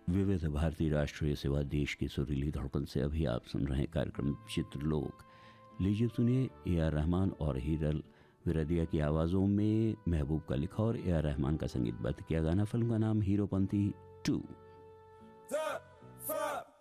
विविध भारतीय राष्ट्रीय सेवा देश की सुरीली धड़कन से अभी आप सुन रहे हैं कार्यक्रम चित्रलोक। लीजिए सुनिए A.R. रहमान और हीरल विरदिया की आवाज़ों में महबूब का लिखा और A.R. रहमान का संगीतबद्ध किया गाना। फिल्म का नाम हीरोपंती 2।